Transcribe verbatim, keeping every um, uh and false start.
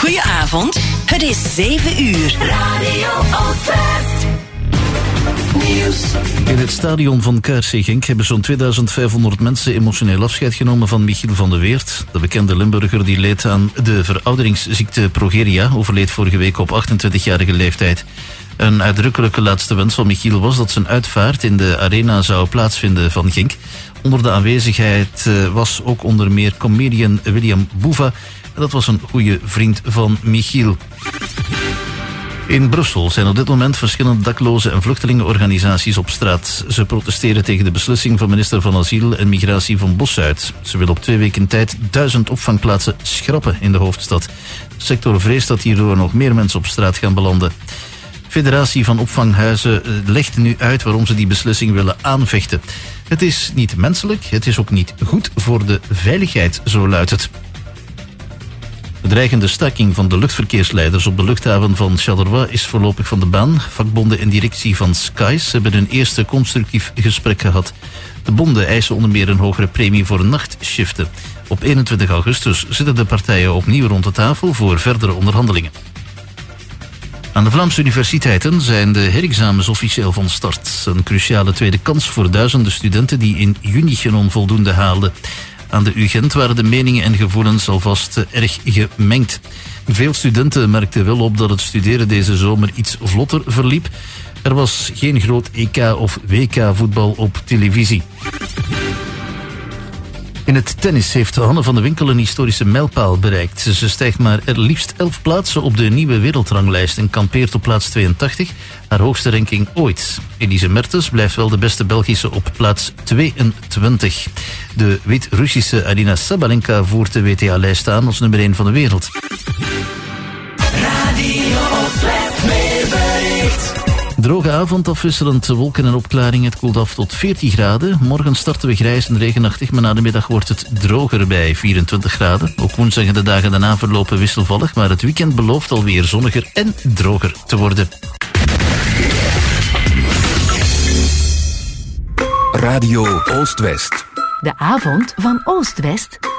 Goedenavond, het is zeven uur. Radio Oostwest. Nieuws. In het stadion van K R C Genk hebben zo'n tweeduizend vijfhonderd mensen emotioneel afscheid genomen van Michiel van de Weert. De bekende Limburger die leed aan de verouderingsziekte progeria overleed vorige week op achtentwintigjarige leeftijd. Een uitdrukkelijke laatste wens van Michiel was dat zijn uitvaart in de arena zou plaatsvinden van Genk. Onder de aanwezigheid was ook onder meer comedian William Boeva. Dat was een goede vriend van Michiel. In Brussel zijn op dit moment verschillende daklozen- en vluchtelingenorganisaties op straat. Ze protesteren tegen de beslissing van minister van Asiel en Migratie van Bossuyt. Ze willen op twee weken tijd duizend opvangplaatsen schrappen in de hoofdstad. De sector vreest dat hierdoor nog meer mensen op straat gaan belanden. Federatie van Opvanghuizen legt nu uit waarom ze die beslissing willen aanvechten. Het is niet menselijk, het is ook niet goed voor de veiligheid, zo luidt het. De dreigende staking van de luchtverkeersleiders op de luchthaven van Charleroi is voorlopig van de baan. Vakbonden en directie van Skies hebben een eerste constructief gesprek gehad. De bonden eisen onder meer een hogere premie voor nachtshiften. Op eenentwintig augustus zitten de partijen opnieuw rond de tafel voor verdere onderhandelingen. Aan de Vlaamse universiteiten zijn de herexamens officieel van start. Een cruciale tweede kans voor duizenden studenten die in juni geen onvoldoende haalden. Aan de U Gent waren de meningen en gevoelens alvast erg gemengd. Veel studenten merkten wel op dat het studeren deze zomer iets vlotter verliep. Er was geen groot E K of W K voetbal op televisie. In het tennis heeft Hanne van de Winkel een historische mijlpaal bereikt. Ze stijgt maar er liefst elf plaatsen op de nieuwe wereldranglijst en kampeert op plaats tweeëntachtig, haar hoogste ranking ooit. Elise Mertens blijft wel de beste Belgische op plaats tweeëntwintig. De Wit-Russische Arina Sabalenka voert de W T A-lijst aan als nummer één van de wereld. Radio Oostwest weerbericht. Droge avond, afwisselend wolken en opklaring. Het koelt af tot veertien graden. Morgen starten we grijs en regenachtig, maar na de middag wordt het droger bij vierentwintig graden. Ook woensdag en de dagen daarna verlopen wisselvallig, maar het weekend belooft alweer zonniger en droger te worden. Radio Oostwest. De avond van Oost-West.